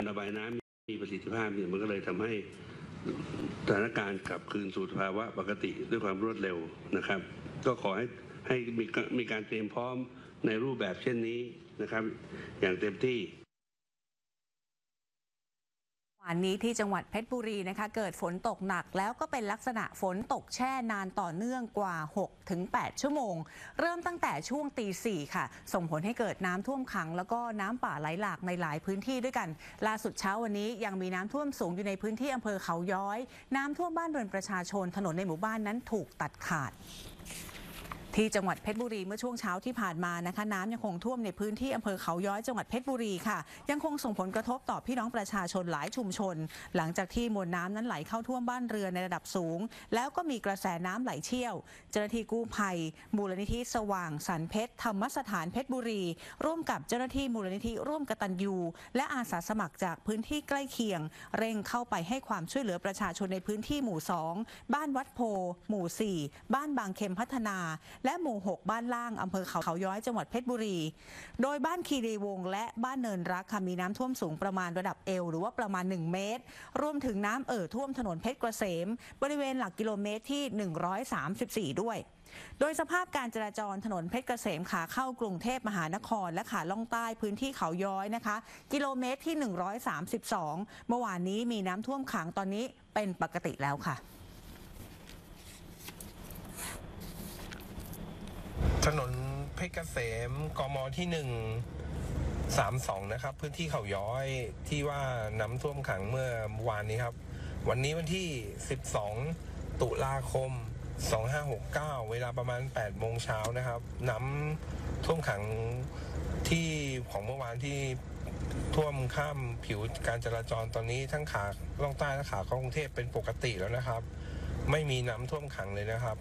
ระบายน้ำมีประสิทธิภาพเนี่ยมันก็เลยทำให้สถานการณ์กลับคืนสู่ภาวะปกติด้วยความรวดเร็วนะครับก็ขอให้มีการเตรียมพร้อมในรูปแบบเช่นนี้นะครับอย่างเต็มที่วันนี้ที่จังหวัดเพชรบุรีนะคะเกิดฝนตกหนักแล้วก็เป็นลักษณะฝนตกแช่นานต่อเนื่องกว่า 6-8 ชั่วโมงเริ่มตั้งแต่ช่วงตี 4ค่ะส่งผลให้เกิดน้ำท่วมขังแล้วก็น้ำป่าไหลหลากในหลายพื้นที่ด้วยกันล่าสุดเช้าวันนี้ยังมีน้ำท่วมสูงอยู่ในพื้นที่อำเภอเขาย้อยน้ำท่วมบ้านเรือนประชาชนถนนในหมู่บ้านนั้นถูกตัดขาดที่จังหวัดเพชรบุรีเมื่อช่วงเช้าที่ผ่านมานะคะน้ำยังคงท่วมในพื้นที่อำเภอเขาย้อยจังหวัดเพชรบุรีค่ะยังคงส่งผลกระทบต่อพี่น้องประชาชนหลายชุมชนหลังจากที่มวลน้ำนั้นไหลเข้าท่วมบ้านเรือนในระดับสูงแล้วก็มีกระแสน้ำไหลเชี่ยวเจ้าหน้าที่กู้ภัยมูลนิธิสว่างสรรเพชรธรรมสถานเพชรบุรีร่วมกับเจ้าหน้าที่มูลนิธิร่วมกตัญญูและอาสาสมัครจากพื้นที่ใกล้เคียงเร่งเข้าไปให้ความช่วยเหลือประชาชนในพื้นที่หมู่ 2บ้านวัดโพหมู่ 4บ้านบางเข็มพัฒนาและหมู่ 6บ้านล่างอำเภอเขาย้อยจังหวัดเพชรบุรีโดยบ้านคีรีวงศ์และบ้านเนินรักค่ะมีน้ำท่วมสูงประมาณระดับเอวหรือว่าประมาณ1เมตรรวมถึงน้ำท่วมถนนเพชรเกษมบริเวณหลักกิโลเมตรที่134ด้วยโดยสภาพการจราจรถนนเพชรเกษมขาเข้ากรุงเทพมหานครและขาล่องใต้พื้นที่เขาย้อยนะคะกิโลเมตรที่132เมื่อวานนี้มีน้ำท่วมขังตอนนี้เป็นปกติแล้วค่ะถนนเพชรเกษมกมที่132นะครับพื้นที่เขาย้อยที่ว่าน้ำท่วมขังเมื่อวานนี้ครับวันนี้วันที่12ตุลาคม2569เวลาประมาณ8โมงเช้านะครับน้ำท่วมขังที่ของเมื่อวานที่ท่วมข้ามผิวการจราจรตอนนี้ทั้งขาล่องใต้และขาเข้ากรุงเทพเป็นปกติแล้วนะครับไม่มีน้ำท่วมขังเลยนะครับ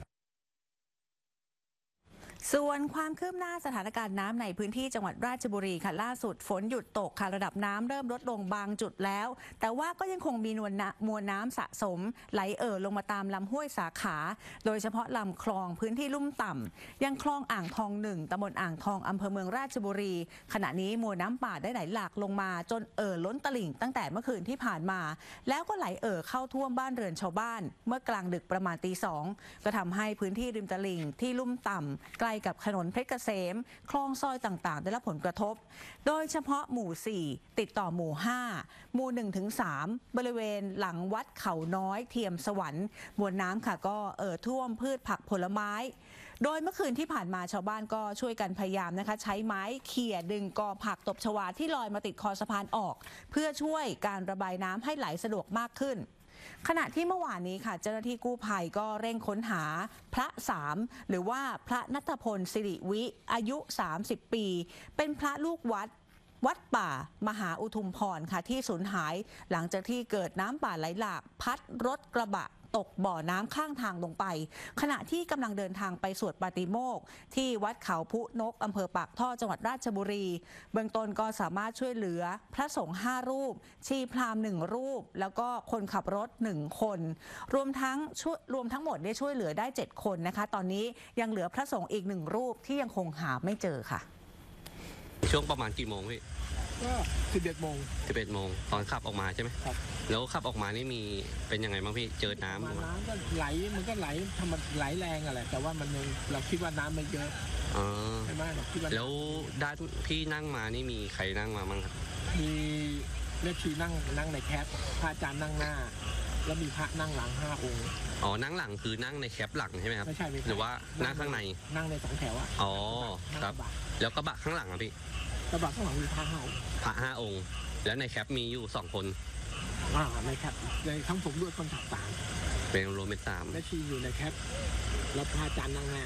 ส่วนความคืบหน้าสถานการณ์น้ำในพื้นที่จังหวัดราชบุรีค่ะล่าสุดฝนหยุดตกค่ะระดับน้ำเริ่มลดลงบางจุดแล้วแต่ว่าก็ยังคงมีมวลน้ำสะสมไหลลงมาตามลำห้วยสาขาโดยเฉพาะลำคลองพื้นที่ลุ่มต่ำยังคลองอ่างทอง1ตำบลอ่างทองอำเภอเมืองราชบุรีขณะนี้มวลน้ำป่าได้ไหลหลากลงมาจนล้นตลิ่งตั้งแต่เมื่อคืนที่ผ่านมาแล้วก็ไหลเข้าท่วมบ้านเรือนชาวบ้านเมื่อกลางดึกประมาณตี 2ก็ทำให้พื้นที่ริมตลิ่งที่ลุ่มต่ำใกล้กับถนนเพชรเกษมคลองซอยต่างๆได้รับผลกระทบโดยเฉพาะหมู่ 4ติดต่อหมู่ 5หมู่ 1-3บริเวณหลังวัดเขาน้อยเทียมสวรรค์มวลน้ำค่ะก็ท่วมพืชผักผลไม้โดยเมื่อคืนที่ผ่านมาชาวบ้านก็ช่วยกันพยายามนะคะใช้ไม้เขี่ยดึงกอผักตบชวาที่ลอยมาติดคอสะพานออกเพื่อช่วยการระบายน้ำให้ไหลสะดวกมากขึ้นขณะที่เมื่อวานนี้ค่ะเจ้าหน้าที่กู้ภัยก็เร่งค้นหาพระ3หรือว่าพระณัฐพลสิริวิอายุ30ปีเป็นพระลูกวัดป่ามหาอุทุมพรค่ะที่สูญหายหลังจากที่เกิดน้ำป่าไหลหลากพัดรถกระบะตกบ่อน้ำข้างทางลงไปขณะที่กำลังเดินทางไปสวดปาฏิโมกข์ที่วัดเขาพุนกอำเภอปากท่อจังหวัดราชบุรีเบื้องต้นก็สามารถช่วยเหลือพระสงฆ์5รูปชีพราหมณ์1รูปแล้วก็คนขับรถ1คนรวมทั้งหมดได้ช่วยเหลือได้7คนนะคะตอนนี้ยังเหลือพระสงฆ์อีก1รูปที่ยังคงหาไม่เจอค่ะช่วงประมาณกี่โมงพี่ก็11 โมงตอนขับออกมาใช่ไหมครับแล้วขับออกมานี่มีเป็นยังไงบ้างพี่เจอน้ำก็ไหลมันก็ไหลทำมันไหลแรงอะไรแต่ว่ามันเราคิดว่าน้ำไม่เยอะใช่ไหมเราคิดว่าแล้วด้านพี่นั่งมานี่มีใครนั่งมาบ้างครับมีเล็กชีนั่งในแคปพระอาจารย์นั่งหน้าแล้วมีพระนั่งหลัง5 องค์นั่งหลังคือนั่งในแคปหลังใช่ไหมครับไม่ใช่หรือว่านั่งข้างในนั่งใน2 แถวครับแล้วกระบะข้างหลังอ่ะพี่กระบะข้างหลังมีพระ5 องค์แล้วในแคปมีอยู่2 คนในแคปในทั้งผมด้วยคนขับ3 เป็นรวมเป็น3 และชีอยู่ในแคปแล้วพระอาจารย์นั่งหน้า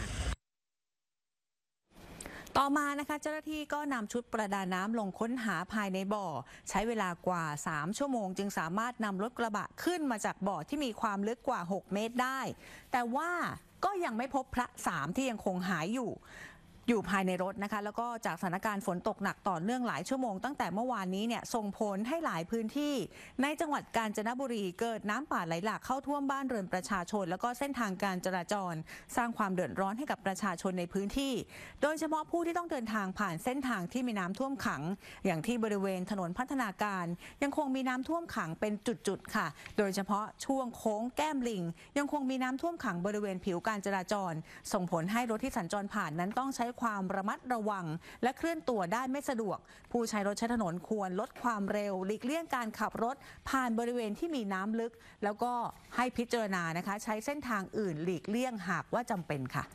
ต่อมานะคะเจ้าหน้าที่ก็นำชุดประดาน้ำลงค้นหาภายในบ่อใช้เวลากว่า3 ชั่วโมงจึงสามารถนำรถกระบะขึ้นมาจากบ่อที่มีความลึกกว่า6 เมตรได้แต่ว่าก็ยังไม่พบพระ3ที่ยังคงหายอยู่อยู่ภายในรถนะคะแล้วก็จากสถานการณ์ฝนตกหนักต่อเนื่องหลายชั่วโมงตั้งแต่เมื่อวานนี้เนี่ยส่งผลให้หลายพื้นที่ในจังหวัดกาญจนบุรีเกิดน้ำป่าไหลหลากเข้าท่วมบ้านเรือนประชาชนแล้วก็เส้นทางการจราจรสร้างความเดือดร้อนให้กับประชาชนในพื้นที่โดยเฉพาะผู้ที่ต้องเดินทางผ่านเส้นทางที่มีน้ำท่วมขังอย่างที่บริเวณถนนพัฒนาการยังคงมีน้ำท่วมขังเป็นจุดๆค่ะโดยเฉพาะช่วงโค้งแก้มลิงยังคงมีน้ำท่วมขังบริเวณผิวการจราจรส่งผลให้รถที่สัญจรผ่านนั้นต้องใช้ความระมัดระวังและเคลื่อนตัวได้ไม่สะดวกผู้ใช้รถใช้ถนนควรลดความเร็วหลีกเลี่ยงการขับรถผ่านบริเวณที่มีน้ำลึกแล้วก็ให้พิจารณานะคะใช้เส้นทางอื่นหลีกเลี่ยงหากว่าจำเป็นค่ะ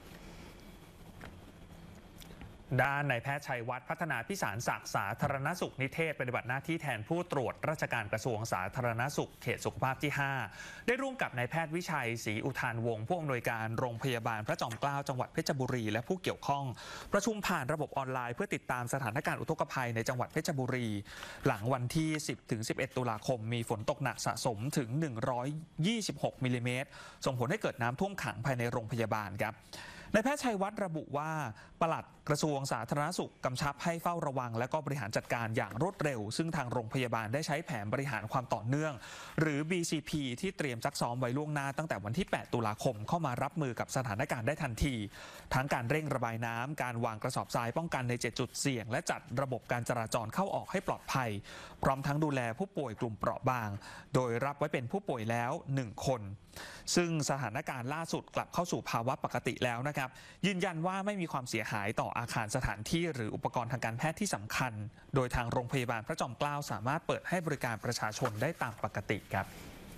ด้านนายแพทย์ชัยวัฒน์พัฒนาพิสารศักดิ์สาธารณสุขนิเทศปฏิบัติหน้าที่แทนผู้ตรวจราชการกระทรวงสาธารณสุขเขตสุขภาพที่ 5ได้ร่วมกับนายแพทย์วิชัยศรีอุทานวงศ์ผู้อำนวยการโรงพยาบาลพระจอมเกล้าจังหวัดเพชรบุรีและผู้เกี่ยวข้องประชุมผ่านระบบออนไลน์เพื่อติดตามสถานการณ์อุทกภัยในจังหวัดเพชรบุรีหลังวันที่ 10-11 ตุลาคมมีฝนตกหนักสะสมถึง 126 มิลลิเมตรส่งผลให้เกิดน้ำท่วมขังภายในโรงพยาบาลครับนายแพทย์ชัยวัฒน์ระบุว่าปลัดกระทรวงสาธารณสุขกำชับให้เฝ้าระวังและก็บริหารจัดการอย่างรวดเร็วซึ่งทางโรงพยาบาลได้ใช้แผนบริหารความต่อเนื่องหรือ BCP ที่เตรียมซักซ้อมไว้ล่วงหน้าตั้งแต่วันที่ 8 ตุลาคมเข้ามารับมือกับสถานการณ์ได้ทันทีทั้งการเร่งระบายน้ำการวางกระสอบทรายป้องกันใน7จุดเสี่ยงและจัดระบบการจราจรเข้าออกให้ปลอดภัยพร้อมทั้งดูแลผู้ป่วยกลุ่มเปราะบางโดยรับไว้เป็นผู้ป่วยแล้ว1 คนซึ่งสถานการณ์ล่าสุดกลับเข้าสู่ภาวะปกติแล้วนะครับยืนยันว่าไม่มีความเสียหายต่ออาคารสถานที่หรืออุปกรณ์ทางการแพทย์ที่สำคัญโดยทางโรงพยาบาลพระจอมเกล้าสามารถเปิดให้บริการประชาชนได้ตามปกติครับ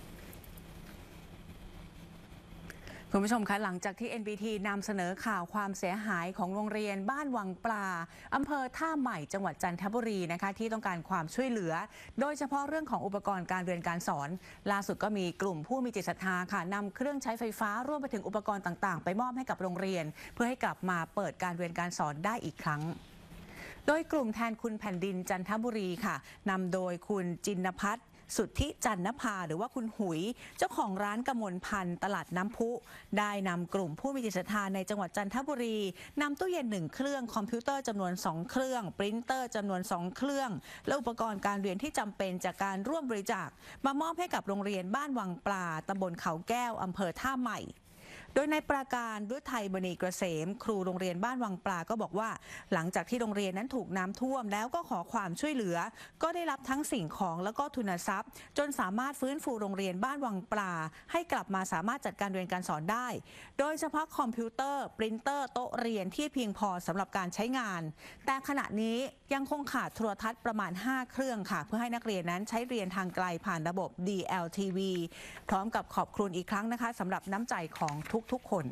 คุณผู้ชมคะหลังจากที่ NBT นำเสนอข่าวความเสียหายของโรงเรียนบ้านวังปลาอำเภอท่าใหม่จังหวัดจันทบุรีนะคะที่ต้องการความช่วยเหลือโดยเฉพาะเรื่องของอุปกรณ์การเรียนการสอนล่าสุดก็มีกลุ่มผู้มีจิตศรัทธาค่ะนำเครื่องใช้ไฟฟ้าร่วมไปถึงอุปกรณ์ต่างๆไปมอบให้กับโรงเรียนเพื่อให้กลับมาเปิดการเรียนการสอนได้อีกครั้งโดยกลุ่มแทนคุณแผ่นดินจันทบุรีค่ะนำโดยคุณจินภัทรสุทธิจันนภาหรือว่าคุณหุยเจ้าของร้านกมลพันธ์ตลาดน้ำพุได้นำกลุ่มผู้มีจิตศรัทธาในจังหวัดจันทบุรีนำตู้เย็น1 เครื่องคอมพิวเตอร์จำนวน2 เครื่องปรินเตอร์จำนวน2 เครื่องและอุปกรณ์การเรียนที่จำเป็นจากการร่วมบริจาคมามอบให้กับโรงเรียนบ้านวังปลาตำบลเขาแก้วอำเภอท่าใหม่โดยในปราการฤทัยมณีเกษมครูโรงเรียนบ้านวังปลาก็บอกว่าหลังจากที่โรงเรียนนั้นถูกน้ำท่วมแล้วก็ขอความช่วยเหลือก็ได้รับทั้งสิ่งของแล้วก็ทุนทรัพย์จนสามารถฟื้นฟูโรงเรียนบ้านวังปลาให้กลับมาสามารถจัดการเรียนการสอนได้โดยเฉพาะคอมพิวเตอร์ปรินเตอร์โต๊ะเรียนที่เพียงพอสำหรับการใช้งานแต่ขณะนี้ยังคงขาดโทรทัศน์ประมาณ5 เครื่องค่ะเพื่อให้นักเรียนนั้นใช้เรียนทางไกลผ่านระบบ DLTV พร้อมกับขอบคุณอีกครั้งนะคะสำหรับน้ำใจของทุกๆคน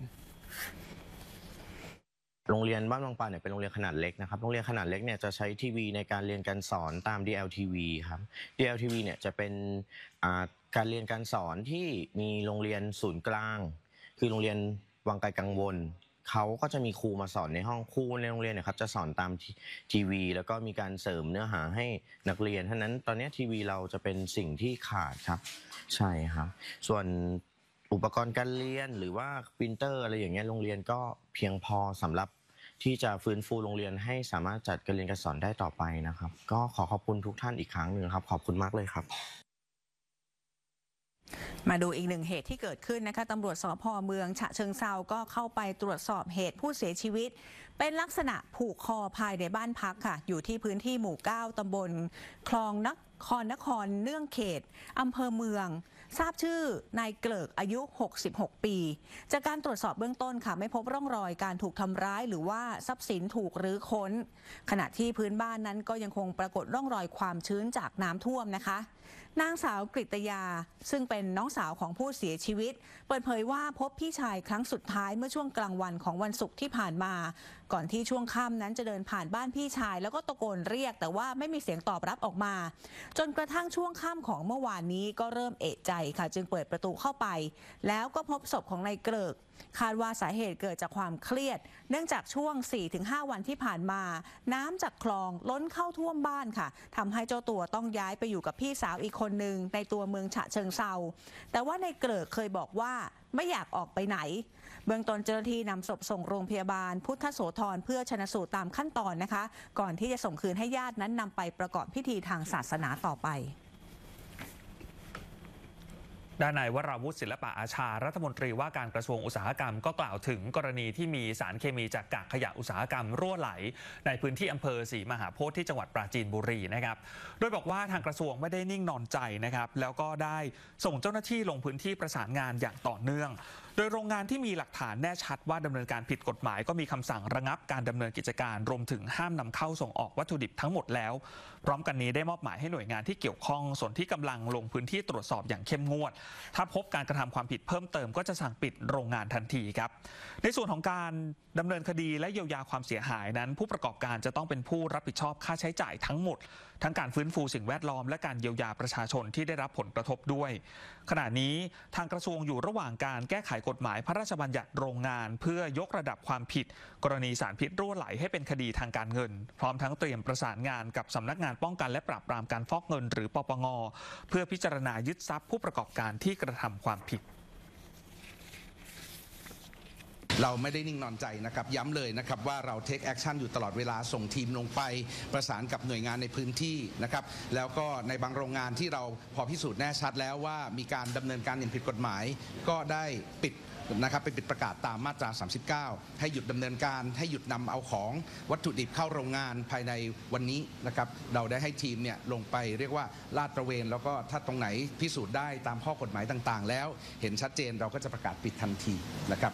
โรงเรียนบ้านวังปลาเนี่ยเป็นโรงเรียนขนาดเล็กนะครับโรงเรียนขนาดเล็กเนี่ยจะใช้ทีวีในการเรียนการสอนตาม DLTV ครับ DLTV เนี่ยจะเป็นการเรียนการสอนที่มีโรงเรียนศูนย์กลางคือโรงเรียนวังไกลกังวลเขาก็จะมีครูมาสอนในห้องครูในโรงเรียนเนี่ยครับจะสอนตามทีวีแล้วก็มีการเสริมเนื้อหาให้นักเรียนเท่านั้นตอนนี้ทีวีเราจะเป็นสิ่งที่ขาดครับใช่ครับส่วนอุปกรณ์การเรียนหรือว่าปรินเตอร์อะไรอย่างเงี้ยโรงเรียนก็เพียงพอสำหรับที่จะฟื้นฟูโรงเรียนให้สามารถจัดการเรียนการสอนได้ต่อไปนะครับก็ขอขอบคุณทุกท่านอีกครั้งหนึ่งครับขอบคุณมากเลยครับมาดูอีกหนึ่งเหตุที่เกิดขึ้นนะคะตำรวจสภ.เมืองฉะเชิงเทราก็เข้าไปตรวจสอบเหตุผู้เสียชีวิตเป็นลักษณะผูกคอภายในบ้านพักค่ะอยู่ที่พื้นที่หมู่ 9 ตำบลคลองนครเนื่องเขตอำเภอเมืองทราบชื่อนายเกลิกอายุ66 ปีจากการตรวจสอบเบื้องต้นค่ะไม่พบร่องรอยการถูกทำร้ายหรือว่าทรัพย์สินถูกรื้อค้นขณะที่พื้นบ้านนั้นก็ยังคงปรากฏร่องรอยความชื้นจากน้ำท่วมนะคะนางสาวกฤตยาซึ่งเป็นน้องสาวของผู้เสียชีวิตเปิดเผยว่าพบพี่ชายครั้งสุดท้ายเมื่อช่วงกลางวันของวันศุกร์ที่ผ่านมาก่อนที่ช่วงค่ำนั้นจะเดินผ่านบ้านพี่ชายแล้วก็ตะโกนเรียกแต่ว่าไม่มีเสียงตอบรับออกมาจนกระทั่งช่วงค่ำของเมื่อวานนี้ก็เริ่มเอะใจค่ะจึงเปิดประตูเข้าไปแล้วก็พบศพของนายเกลิกคาดว่าสาเหตุเกิดจากความเครียดเนื่องจากช่วง 4-5 วันที่ผ่านมาน้ำจากคลองล้นเข้าท่วมบ้านค่ะทำให้เจ้าตัวต้องย้ายไปอยู่กับพี่สาวอีกคนนึงในตัวเมืองฉะเชิงเทราแต่ว่านายเกลิกเคยบอกว่าไม่อยากออกไปไหนเบื้องต้นเจ้าหน้าที่นำศพส่งโรงพยาบาลพุทธโสธรเพื่อชนสูตรตามขั้นตอนนะคะก่อนที่จะส่งคืนให้ญาตินั้นนำไปประกอบพิธีทางศาสนาต่อไปด้านนายวราวุฒิศิลปะอาชารัฐมนตรีว่าการกระทรวงอุตสาหกรรมก็กล่าวถึงกรณีที่มีสารเคมีจากกากขยะอุตสาหกรรมรั่วไหลในพื้นที่อำเภอศรีมหาโพธิ์ที่จังหวัดปราจีนบุรีนะครับโดยบอกว่าทางกระทรวงไม่ได้นิ่งนอนใจนะครับแล้วก็ได้ส่งเจ้าหน้าที่ลงพื้นที่ประสานงานอย่างต่อเนื่องโดยโรงงานที่มีหลักฐานแน่ชัดว่าดำเนินการผิดกฎหมายก็มีคำสั่งระงับการดำเนินกิจการรวมถึงห้ามนำเข้าส่งออกวัตถุดิบทั้งหมดแล้วพร้อมกันนี้ได้มอบหมายให้หน่วยงานที่เกี่ยวข้องส่วนที่กำลังลงพื้นที่ตรวจสอบอย่างเข้มงวดถ้าพบการกระทำความผิดเพิ่มเติมก็จะสั่งปิดโรงงานทันทีครับในส่วนของการดำเนินคดีและเยียวยาความเสียหายนั้นผู้ประกอบการจะต้องเป็นผู้รับผิดชอบค่าใช้จ่ายทั้งหมดทั้งการฟื้นฟูสิ่งแวดล้อมและการเยียวยาประชาชนที่ได้รับผลกระทบด้วยขณะนี้ทางกระทรวงอยู่ระหว่างการแก้ไขกฎหมายพระราชบัญญัติโรงงานเพื่อยกระดับความผิดกรณีสารพิษรั่วไหลให้เป็นคดีทางการเงินพร้อมทั้งเตรียมประสานงานกับสำนักงานป้องกันและปราบปรามการฟอกเงินหรือปปงเพื่อพิจารณายึดทรัพย์ผู้ประกอบการที่กระทำความผิดเราไม่ได้นิ่งนอนใจนะครับย้ำเลยนะครับว่าเราเทคแอคชั่นอยู่ตลอดเวลาส่งทีมลงไปประสานกับหน่วยงานในพื้นที่นะครับแล้วก็ในบางโรงงานที่เราพอพิสูจน์แน่ชัดแล้วว่ามีการดำเนินการอย่างผิดกฎหมายก็ได้ปิดนะครับไปปิดประกาศตามมาตรา 39ให้หยุดดำเนินการให้หยุดนำเอาของวัตถุดิบเข้าโรงงานภายในวันนี้นะครับเราได้ให้ทีมเนี่ยลงไปเรียกว่าลาดตระเวนแล้วก็ถ้าตรงไหนพิสูจน์ได้ตามข้อกฎหมายต่างๆแล้วเห็นชัดเจนเราก็จะประกาศปิดทันทีนะครับ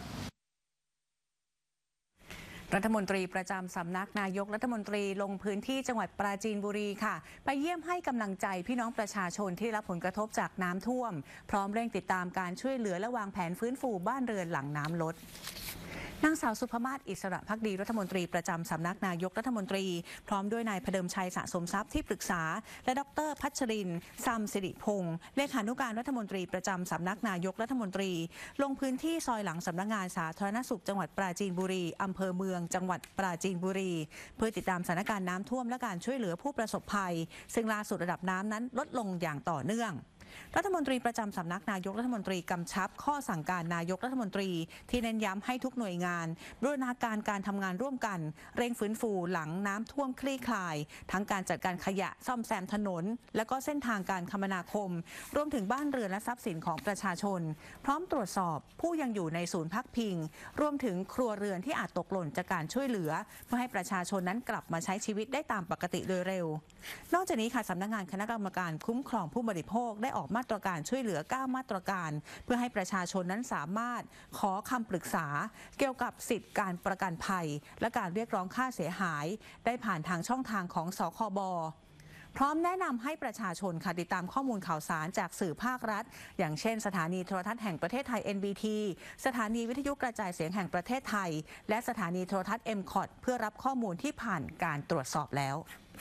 รัฐมนตรีประจำสำนักนายกรัฐมนตรีลงพื้นที่จังหวัดปราจีนบุรีค่ะไปเยี่ยมให้กำลังใจพี่น้องประชาชนที่รับผลกระทบจากน้ำท่วมพร้อมเร่งติดตามการช่วยเหลือและวางแผนฟื้นฟูบ้านเรือนหลังน้ำลดนางสาวสุภมาศอิสระภักดีรัฐมนตรีประจำสำนักนายกรัฐมนตรีพร้อมด้วยนายพเดิมชัยสะสมทรัพย์ที่ปรึกษาและดร.พัชรินทร์ซัมสิริพงศ์เลขานุการรัฐมนตรีประจำสำนักนายกรัฐมนตรีลงพื้นที่ซอยหลังสำนักงานสาธารณสุขจังหวัดปราจีนบุรีอำเภอเมืองจังหวัดปราจีนบุรีเพื่อติดตามสถานการณ์น้ำท่วมและการช่วยเหลือผู้ประสบภัยซึ่งล่าสุดระดับน้ำนั้นลดลงอย่างต่อเนื่องรัฐมนตรีประจำสำนักนายกรัฐมนตรีกำชับข้อสั่งการนายกรัฐมนตรีที่เน้นย้ำให้ทุกหน่วยงานบูรณาการการทำงานร่วมกันเร่งฟื้นฟูหลังน้ำท่วมคลี่คลายทั้งการจัดการขยะซ่อมแซมถนนและก็เส้นทางการคมนาคมรวมถึงบ้านเรือนและทรัพย์สินของประชาชนพร้อมตรวจสอบผู้ยังอยู่ในศูนย์พักพิงรวมถึงครัวเรือนที่อาจตกหล่นจากการช่วยเหลือเพื่อให้ประชาชนนั้นกลับมาใช้ชีวิตได้ตามปกติโดยเร็วนอกจากนี้ค่ะสำนักงานคณะกรรมการคุ้มครองผู้บริโภคได้ออกมาตรการช่วยเหลือ9มาตรการเพื่อให้ประชาชนนั้นสามารถขอคำปรึกษาเกี่ยวกับสิทธิการประกันภัยและการเรียกร้องค่าเสียหายได้ผ่านทางช่องทางของสคบ.พร้อมแนะนำให้ประชาชนค่ะติดตามข้อมูลข่าวสารจากสื่อภาครัฐอย่างเช่นสถานีโทรทัศน์แห่งประเทศไทย NBT สถานีวิทยุกระจายเสียงแห่งประเทศไทยและสถานีโทรทัศน์ MCOT เพื่อรับข้อมูลที่ผ่านการตรวจสอบแล้ว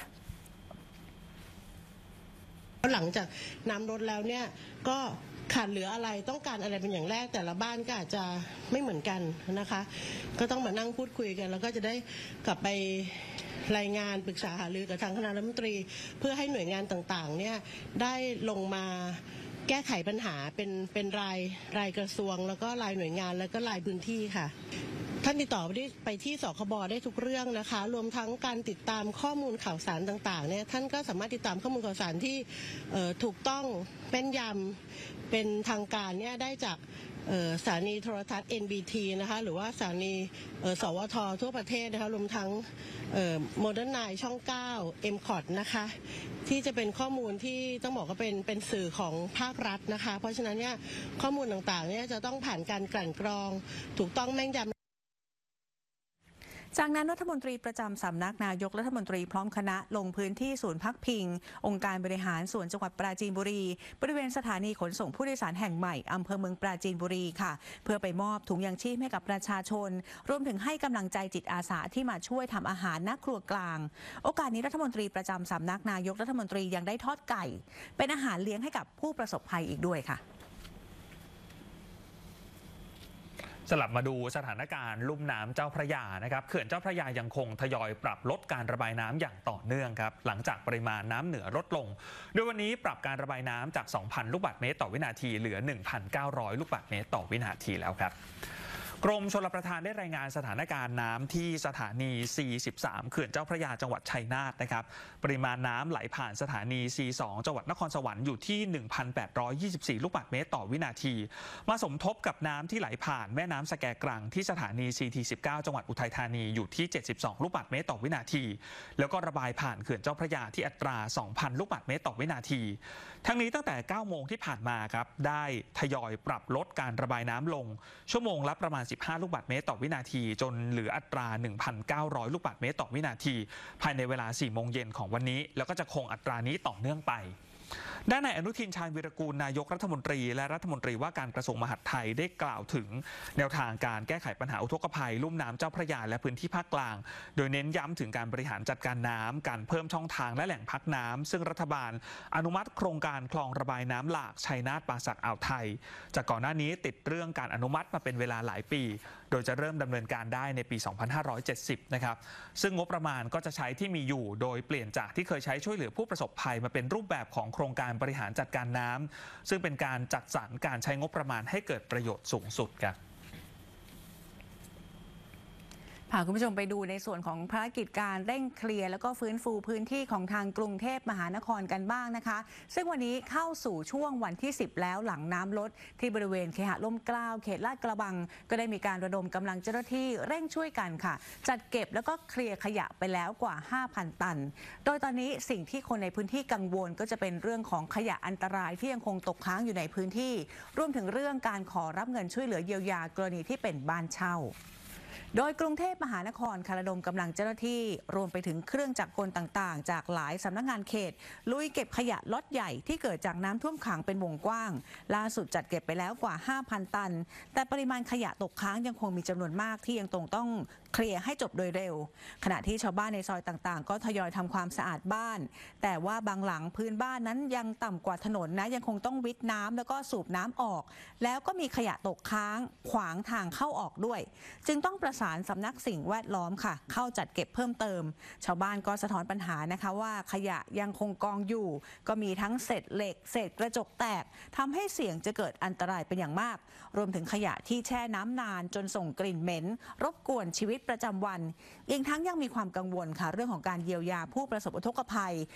หลังจากน้ำลดแล้วเนี่ยก็ขาดเหลืออะไรต้องการอะไรเป็นอย่างแรกแต่ละบ้านก็อาจจะไม่เหมือนกันนะคะก็ต้องมานั่งพูดคุยกันแล้วก็จะได้กลับไปรายงานปรึกษาหารือกับทางคณะรัฐมนตรีเพื่อให้หน่วยงานต่างๆเนี่ยได้ลงมาแก้ไขปัญหาเป็นรายกระทรวงแล้วก็รายหน่วยงานแล้วก็รายพื้นที่ค่ะท่านติดต่อไปที่สคบ.ได้ทุกเรื่องนะคะรวมทั้งการติดตามข้อมูลข่าวสารต่างๆเนี่ยท่านก็สามารถติดตามข้อมูลข่าวสารที่ถูกต้องแม่นยำเป็นทางการเนี่ยได้จากสถานีโทรทัศน์ NBT นะคะหรือว่าสถานีสวท.ทั่วประเทศนะคะรวมทั้งModern 9ช่อง9 MCOT นะคะที่จะเป็นข้อมูลที่ต้องบอกว่าเป็นสื่อของภาครัฐนะคะเพราะฉะนั้นเนี่ยข้อมูลต่างๆเนี่ยจะต้องผ่านการกลั่นกรองถูกต้องแม่นยำจากนั้นรัฐมนตรีประจำสำนักนายกรัฐมนตรีพร้อมคณะลงพื้นที่ศูนย์พักพิงองค์การบริหารส่วนจังหวัดปราจีนบุรีบริเวณสถานีขนส่งผู้โดยสารแห่งใหม่อำเภอเมืองปราจีนบุรีค่ะเพื่อไปมอบถุงยางชีพให้กับประชาชนรวมถึงให้กำลังใจจิตอาสาที่มาช่วยทำอาหารณครัวกลางโอกาสนี้รัฐมนตรีประจำสำนักนายกรัฐมนตรียังได้ทอดไก่เป็นอาหารเลี้ยงให้กับผู้ประสบภัยอีกด้วยค่ะสลับมาดูสถานการณ์ลุ่มน้ำเจ้าพระยานะครับเขื่อนเจ้าพระยายังคงทยอยปรับลดการระบายน้ำอย่างต่อเนื่องครับหลังจากปริมาณน้ำเหนือลดลงโดยวันนี้ปรับการระบายน้ำจาก 2,000 ลูกบาศก์เมตรต่อวินาทีเหลือ 1,900 ลูกบาศก์เมตรต่อวินาทีแล้วครับกรมชลประทานได้รายงานสถานการณ์น้ำที่สถานี C13 เขื่อนเจ้าพระยาจังหวัดชัยนาทนะครับปริมาณน้ำไหลผ่านสถานี C2 จังหวัดนครสวรรค์อยู่ที่ 1,824 ลูกบาศก์เมตรต่อวินาทีมาสมทบกับน้ำที่ไหลผ่านแม่น้ำสแกกรังที่สถานี CT19 จังหวัดอุทัยธานีอยู่ที่ 72 ลูกบาศก์เมตรต่อวินาทีแล้วก็ระบายผ่านเขื่อนเจ้าพระยาที่อัตรา 2,000 ลูกบาศก์เมตรต่อวินาทีทั้งนี้ตั้งแต่ 9 โมงที่ผ่านมาครับได้ทยอยปรับลดการระบายน้ำลงชั่วโมงละประมาณ15 ลูกบาศก์เมตรต่อวินาทีจนเหลืออัตรา 1,900 ลูกบาศก์เมตรต่อวินาทีภายในเวลา 4 โมงเย็นของวันนี้แล้วก็จะคงอัตรานี้ต่อเนื่องไปด้านนายอนุทินชาญวีรกูลนายกรัฐมนตรีและรัฐมนตรีว่าการกระทรวงมหาดไทยได้กล่าวถึงแนวทางการแก้ไขปัญหาอุทกภัยลุ่มน้ำเจ้าพระยาและพื้นที่ภาคกลางโดยเน้นย้ำถึงการบริหารจัดการน้ำการเพิ่มช่องทางและแหล่งพักน้ำซึ่งรัฐบาลอนุมัติโครงการคลองระบายน้ำหลากชัยนาทป่าสักอ่าวไทยจากก่อนหน้านี้ติดเรื่องการอนุมัติมาเป็นเวลาหลายปีโดยจะเริ่มดำเนินการได้ในปี 2570 นะครับซึ่งงบประมาณก็จะใช้ที่มีอยู่โดยเปลี่ยนจากที่เคยใช้ช่วยเหลือผู้ประสบภัยมาเป็นรูปแบบของโครงการบริหารจัดการน้ำซึ่งเป็นการจัดสรรการใช้งบประมาณให้เกิดประโยชน์สูงสุดครับพาคุณผู้ชมไปดูในส่วนของภารกิจการเร่งเคลียร์แล้วก็ฟื้นฟูพื้นที่ของทางกรุงเทพมหานครกันบ้างนะคะซึ่งวันนี้เข้าสู่ช่วงวันที่ 10 แล้วหลังน้ำลดที่บริเวณเคหะร่มเกล้าเขตลาดกระบังก็ได้มีการระดมกำลังเจ้าหน้าที่เร่งช่วยกันค่ะจัดเก็บแล้วก็เคลียร์ขยะไปแล้วกว่า 5,000 ตันโดยตอนนี้สิ่งที่คนในพื้นที่กังวลก็จะเป็นเรื่องของขยะอันตรายที่ยังคงตกค้างอยู่ในพื้นที่รวมถึงเรื่องการขอรับเงินช่วยเหลือเยียวยากรณีที่เป็นบ้านเช่าโดยกรุงเทพมหานครระดมกำลังเจ้าหน้าที่รวมไปถึงเครื่องจักรกลต่างๆจากหลายสำนักงานเขตลุยเก็บขยะล็อตใหญ่ที่เกิดจากน้ำท่วมขังเป็นวงกว้างล่าสุดจัดเก็บไปแล้วกว่า 5,000 ตันแต่ปริมาณขยะตกค้างยังคงมีจำนวนมากที่ยังต้องเคลียร์ให้จบโดยเร็วขณะที่ชาวบ้านในซอยต่างๆก็ทยอยทำความสะอาดบ้านแต่ว่าบางหลังพื้นบ้านนั้นยังต่ำกว่าถนนนะยังคงต้องวิทน้ำแล้วก็สูบน้ำออกแล้วก็มีขยะตกค้างขวางทางเข้าออกด้วยจึงต้องประสานสำนักสิ่งแวดล้อมค่ะเข้าจัดเก็บเพิ่มเติมชาวบ้านก็สะท้อนปัญหานะคะว่าขยะยังคงกองอยู่ก็มีทั้งเศษเหล็กเศษกระจกแตกทำให้เสี่ยงจะเกิดอันตรายเป็นอย่างมากรวมถึงขยะที่แช่น้ำนานจนส่งกลิ่นเหม็นรบกวนชีวิตประจำวันอีกทั้งยังมีความกังวลค่ะเรื่องของการเยียวยาผู้ประสบอุทกภัย